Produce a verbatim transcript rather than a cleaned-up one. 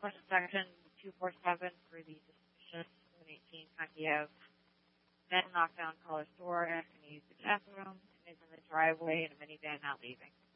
question section two four seven for the suspicious seven eighteen Kiev men knocked down Color's door asking to use the bathroom and is in the driveway in a minivan not leaving.